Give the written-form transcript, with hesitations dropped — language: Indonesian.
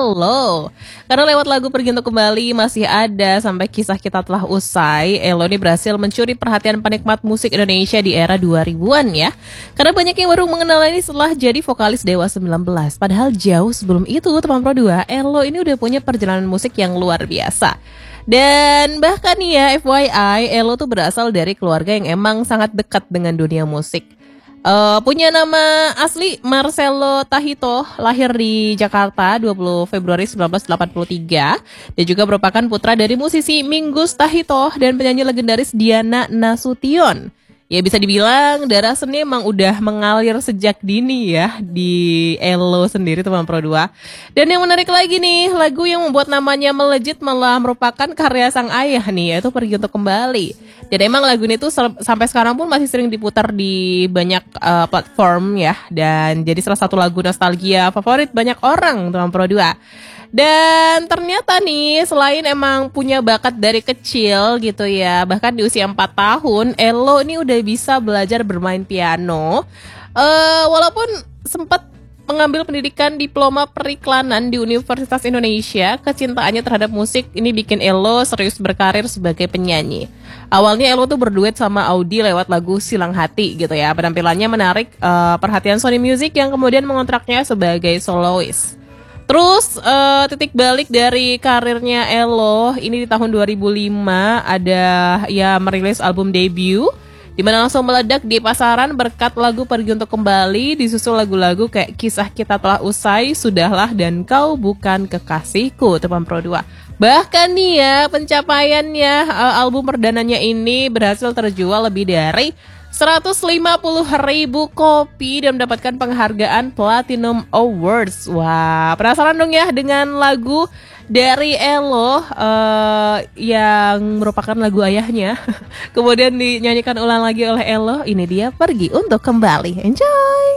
Elo. Karena lewat lagu Pergi Untuk Kembali masih ada sampai kisah kita telah usai, Elo ini berhasil mencuri perhatian penikmat musik Indonesia di era 2000-an ya. Karena banyak yang baru mengenal ini setelah jadi vokalis Dewa 19. Padahal jauh sebelum itu, teman Pro 2, Elo ini udah punya perjalanan musik yang luar biasa. Dan bahkan nih ya, FYI, Elo tuh berasal dari keluarga yang emang sangat dekat dengan dunia musik. Punya nama asli Marcelo Tahito, lahir di Jakarta 20 Februari 1983 dan juga merupakan putra dari musisi Mingus Tahito dan penyanyi legendaris Diana Nasution. Ya bisa dibilang darah seni emang udah mengalir sejak dini ya di Elo sendiri teman Pro 2. Dan yang menarik lagi nih, lagu yang membuat namanya melejit malah merupakan karya sang ayah nih, yaitu Pergi Untuk Kembali. Dan emang lagu ini tuh sampai sekarang pun masih sering diputar di banyak platform ya, dan jadi salah satu lagu nostalgia favorit banyak orang teman Pro 2. Dan ternyata nih, selain emang punya bakat dari kecil gitu ya, bahkan di usia 4 tahun, Elo ini udah bisa belajar bermain piano. Walaupun sempat mengambil pendidikan diploma periklanan di Universitas Indonesia, kecintaannya terhadap musik ini bikin Elo serius berkarir sebagai penyanyi. Awalnya Elo tuh berduet sama Audi lewat lagu Silang Hati gitu ya. Penampilannya menarik perhatian Sony Music yang kemudian mengontraknya sebagai solois. Terus titik balik dari karirnya Elo ini di tahun 2005 ada ya merilis album debut di mana langsung meledak di pasaran berkat lagu Pergi Untuk Kembali, disusul lagu-lagu kayak Kisah Kita Telah Usai, Sudahlah, dan Kau Bukan Kekasihku teman Pro 2. Bahkan nih ya pencapaiannya album perdananya ini berhasil terjual lebih dari 150.000 kopi dan mendapatkan penghargaan Platinum Awards. Wah, penasaran dong ya dengan lagu dari Elo yang merupakan lagu ayahnya. Kemudian dinyanyikan ulang lagi oleh Elo. Ini dia Pergi Untuk Kembali. Enjoy!